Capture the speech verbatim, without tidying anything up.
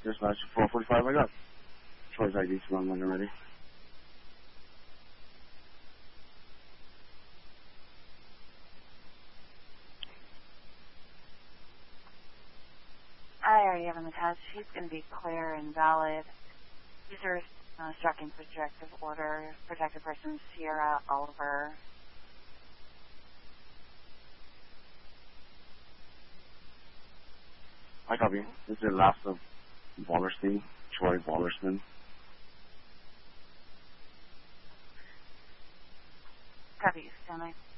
Dispatch four forty-five, I got Troy's I D one when you're ready. I already have him attached. He's going to be clear and valid. User uh, striking protective order. Protected person Sierra Oliver. I copy. This is the last of Wallerstein, Troy Wallerstein. Copy. Stand by.